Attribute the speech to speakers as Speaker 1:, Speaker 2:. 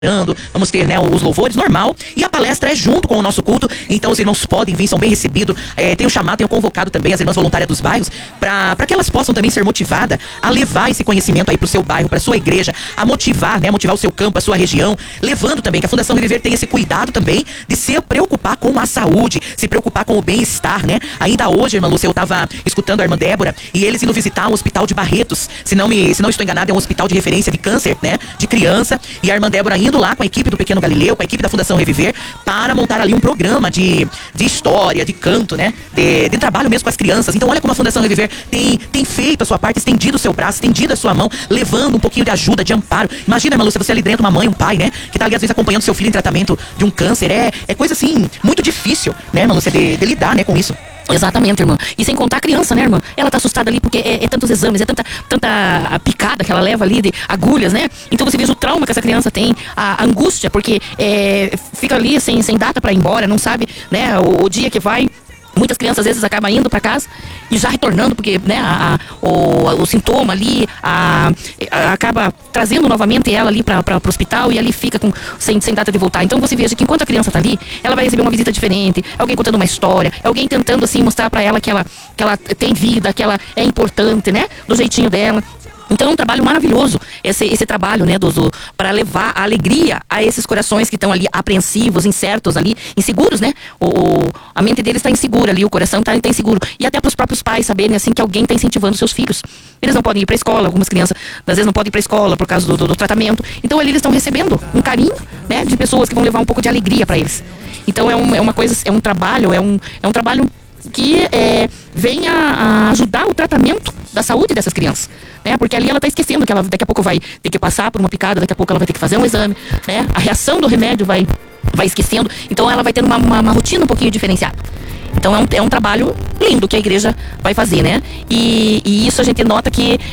Speaker 1: vamos ter, né, os louvores, normal, e a palestra é junto com o nosso culto, então os irmãos podem vir, são bem recebidos, tenho chamado, tenho convocado também as irmãs voluntárias dos bairros, para que elas possam também ser motivadas a levar esse conhecimento aí pro seu bairro, pra sua igreja, a motivar, né, motivar o seu campo, a sua região, levando também que a Fundação Reviver tem esse cuidado também de se preocupar com a saúde, se preocupar com o bem-estar, né, ainda hoje, irmã Lúcia, eu tava escutando a irmã Débora, e eles indo visitar o hospital de Barretos, se não estou enganado, é um hospital de referência de câncer, né, de criança, e a irmã Débora indo lá com a equipe do Pequeno Galileu, com a equipe da Fundação Reviver, para montar ali um programa de história, de canto, né? De trabalho mesmo com as crianças. Então olha como a Fundação Reviver tem feito a sua parte, estendido o seu braço, estendido a sua mão, levando um pouquinho de ajuda, de amparo. Imagina, irmã Lúcia, você ali dentro, uma mãe, um pai, né? Que tá ali às vezes acompanhando seu filho em tratamento de um câncer. É coisa assim, muito difícil, né, irmã Lúcia, de lidar, né, com isso.
Speaker 2: Exatamente, irmã. E sem contar a criança, né, irmã? Ela tá assustada ali porque é tantos exames, é tanta picada que ela leva ali de agulhas, né? Então você veja o trauma que essa criança tem, a angústia, porque fica ali sem data pra ir embora, não sabe, né, o dia que vai. Muitas crianças às vezes acabam indo para casa e já retornando, porque, né, o sintoma ali acaba trazendo novamente ela ali para o hospital e ali fica sem data de voltar. Então você veja que enquanto a criança tá ali, ela vai receber uma visita diferente, alguém contando uma história, alguém tentando assim mostrar para ela que ela tem vida, que ela é importante, né, do jeitinho dela. Então é um trabalho maravilhoso, esse trabalho, né, para levar a alegria a esses corações que estão ali apreensivos, incertos ali, inseguros, né? A mente deles está insegura ali, o coração está inseguro. E até para os próprios pais saberem, assim, que alguém está incentivando seus filhos. Eles não podem ir para a escola, algumas crianças às vezes não podem ir para a escola por causa do tratamento. Então ali eles estão recebendo um carinho, né, de pessoas que vão levar um pouco de alegria para eles. Então é uma coisa, é um trabalho que vem a ajudar o tratamento da saúde dessas crianças, né? Porque ali ela está esquecendo que ela daqui a pouco vai ter que passar por uma picada, daqui a pouco ela vai ter que fazer um exame, né? A reação do remédio vai esquecendo, então ela vai tendo uma rotina um pouquinho diferenciada. Então é um trabalho lindo que a igreja vai fazer, né? E isso a gente nota que